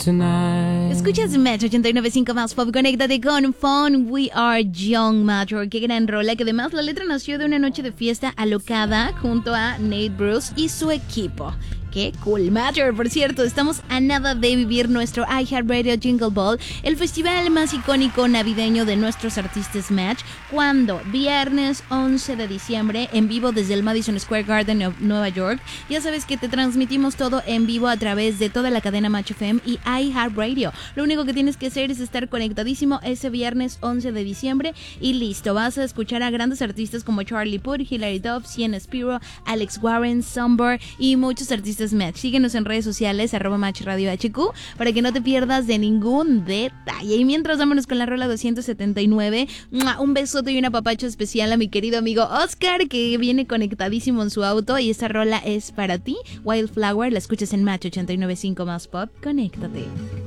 tonight. Escuchas Match 89.5 más pop. Conéctate con Fun We Are Young Matter. Qué gran rola, que además la letra nació de una noche de fiesta alocada junto a Nate Bruce y su equipo. ¡Qué cool! Matter, por cierto, estamos a nada de vivir nuestro iHeartRadio Jingle Ball, el festival más icónico navideño de nuestros artistas Match, cuando viernes 11 de diciembre, en vivo desde el Madison Square Garden de Nueva York. Ya sabes que te transmitimos todo en vivo a través de toda la cadena Match FM y iHeartRadio. Lo único que tienes que hacer es estar conectadísimo ese viernes 11 de diciembre y listo. Vas a escuchar a grandes artistas como Charlie Puth, Hilary Duff, Sienna Spiro, Alex Warren, Somber y muchos artistas Match. Síguenos en redes sociales @MatchRadioHQ para que no te pierdas de ningún detalle. Y mientras, vámonos con la rola 279. Un besote y un apapacho especial a mi querido amigo Oscar, que viene conectadísimo en su auto, y esta rola es para ti. Wildflower, la escuchas en Match 89.5 más pop. Conéctate.